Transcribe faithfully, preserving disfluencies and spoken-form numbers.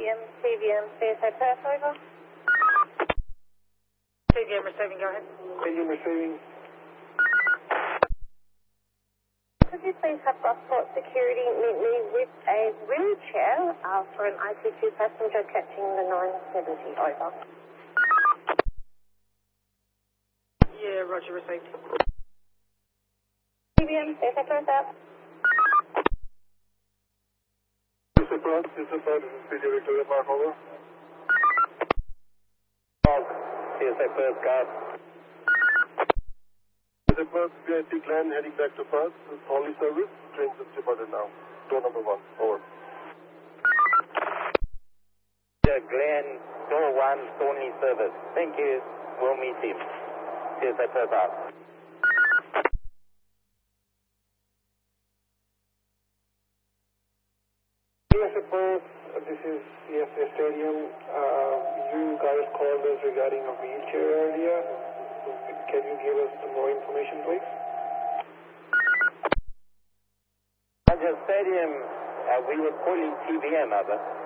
Stadium, T V M, C S A Perth, over. T V M receiving, go ahead. Stadium receiving. Could you please have Gosport Security meet me with a wheelchair uh, for an I C Q passenger catching the nine seventy, over. Yeah, roger, received. T V M, C S A Perth, out. C S A Perth, C S A Perth, this is P J Victoria Park, over. C S A Perth, car. C S A Perth, V I P Glen heading back to Perth. This is only service. Train just departed now. Door number one, over. Yeah, Glen, door one, only service. Thank you. We'll meet him. C S A Perth, out. C S A Perth, this is C S A Stadium. Uh, you guys called us regarding a wheelchair earlier. Can you give us some more information, please? Roger, Stadium, uh, we were calling T V M, other.